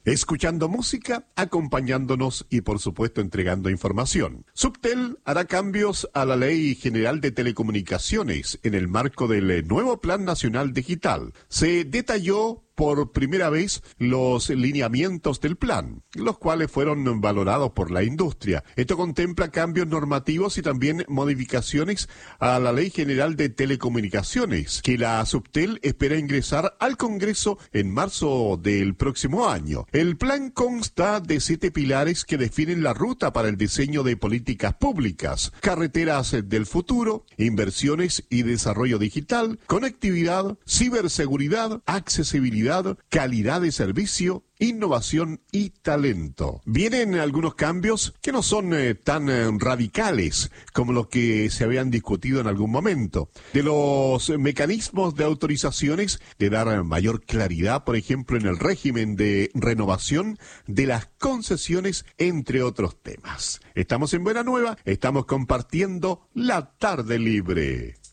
escuchando música, acompañándonos y por supuesto entregando información. Subtel hará cambios a la Ley General de Telecomunicaciones en el marco del nuevo Plan Nacional Digital. Se detalló por primera vez los lineamientos del plan, los cuales fueron valorados por la industria. Esto contempla cambios normativos y también modificaciones a la Ley General de Telecomunicaciones, que la Subtel espera ingresar al Congreso en marzo del próximo año. El plan consta de 7 pilares que definen la ruta para el diseño de políticas públicas: carreteras del futuro, inversiones y desarrollo digital, conectividad, ciberseguridad, accesibilidad, calidad de servicio, innovación y talento. Vienen algunos cambios que no son tan radicales como los que se habían discutido en algún momento. De los mecanismos de autorizaciones, de dar mayor claridad, por ejemplo, en el régimen de renovación de las concesiones, entre otros temas. Estamos en Buena Nueva, estamos compartiendo la tarde libre.